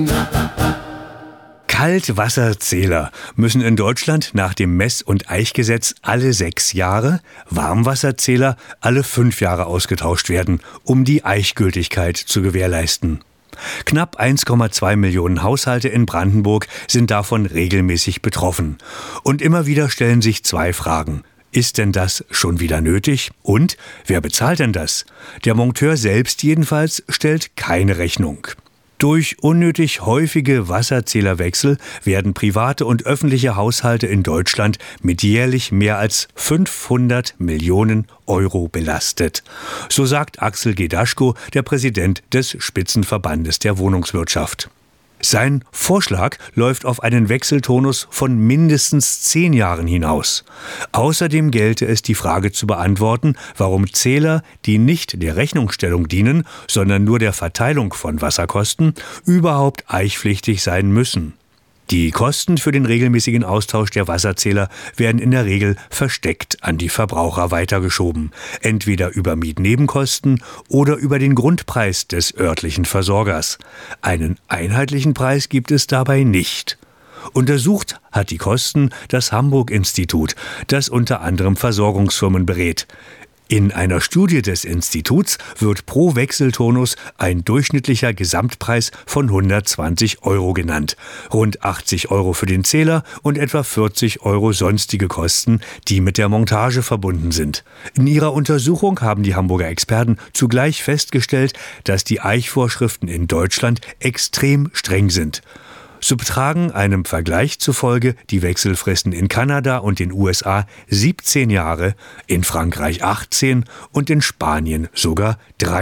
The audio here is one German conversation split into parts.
Kaltwasserzähler müssen in Deutschland nach dem Mess- und Eichgesetz alle 6 Jahre, Warmwasserzähler alle 5 Jahre ausgetauscht werden, um die Eichgültigkeit zu gewährleisten. Knapp 1,2 Millionen Haushalte in Brandenburg sind davon regelmäßig betroffen. Und immer wieder stellen sich 2 Fragen. Ist denn das schon wieder nötig? Und wer bezahlt denn das? Der Monteur selbst jedenfalls stellt keine Rechnung. Durch unnötig häufige Wasserzählerwechsel werden private und öffentliche Haushalte in Deutschland mit jährlich mehr als 500 Millionen Euro belastet. So sagt Axel Gedaschko, der Präsident des Spitzenverbandes der Wohnungswirtschaft. Sein Vorschlag läuft auf einen Wechseltonus von mindestens 10 Jahren hinaus. Außerdem gelte es, die Frage zu beantworten, warum Zähler, die nicht der Rechnungsstellung dienen, sondern nur der Verteilung von Wasserkosten, überhaupt eichpflichtig sein müssen. Die Kosten für den regelmäßigen Austausch der Wasserzähler werden in der Regel versteckt an die Verbraucher weitergeschoben, entweder über Mietnebenkosten oder über den Grundpreis des örtlichen Versorgers. Einen einheitlichen Preis gibt es dabei nicht. Untersucht hat die Kosten das Hamburg-Institut, das unter anderem Versorgungsfirmen berät. In einer Studie des Instituts wird pro Wechseltonus ein durchschnittlicher Gesamtpreis von 120 Euro genannt, rund 80 Euro für den Zähler und etwa 40 Euro sonstige Kosten, die mit der Montage verbunden sind. In ihrer Untersuchung haben die Hamburger Experten zugleich festgestellt, dass die Eichvorschriften in Deutschland extrem streng sind. So betragen einem Vergleich zufolge die Wechselfristen in Kanada und den USA 17 Jahre, in Frankreich 18 und in Spanien sogar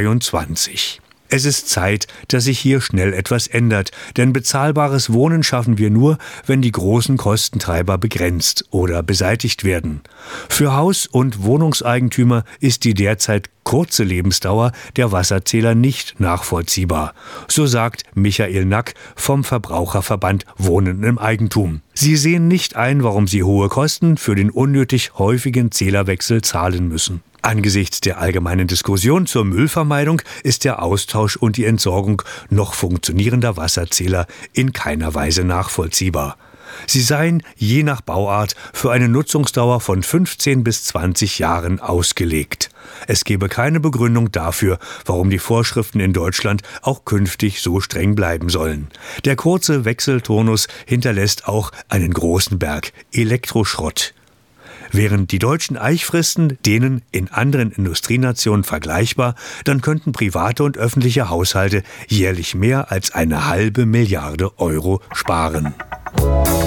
23. Es ist Zeit, dass sich hier schnell etwas ändert, denn bezahlbares Wohnen schaffen wir nur, wenn die großen Kostentreiber begrenzt oder beseitigt werden. Für Haus- und Wohnungseigentümer ist die derzeit kurze Lebensdauer der Wasserzähler nicht nachvollziehbar. So sagt Michael Nack vom Verbraucherverband Wohnen im Eigentum. Sie sehen nicht ein, warum sie hohe Kosten für den unnötig häufigen Zählerwechsel zahlen müssen. Angesichts der allgemeinen Diskussion zur Müllvermeidung ist der Austausch und die Entsorgung noch funktionierender Wasserzähler in keiner Weise nachvollziehbar. Sie seien je nach Bauart für eine Nutzungsdauer von 15 bis 20 Jahren ausgelegt. Es gebe keine Begründung dafür, warum die Vorschriften in Deutschland auch künftig so streng bleiben sollen. Der kurze Wechseltonus hinterlässt auch einen großen Berg Elektroschrott. Wären die deutschen Eichfristen denen in anderen Industrienationen vergleichbar, dann könnten private und öffentliche Haushalte jährlich mehr als 1,5 Milliarde Euro sparen.